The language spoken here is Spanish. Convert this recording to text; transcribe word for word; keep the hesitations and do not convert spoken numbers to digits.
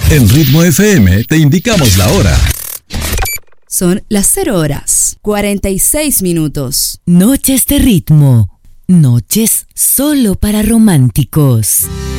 En Ritmo F M te indicamos la hora. Son las cero horas, cuarenta y seis minutos. Noches de ritmo. Noches solo para románticos.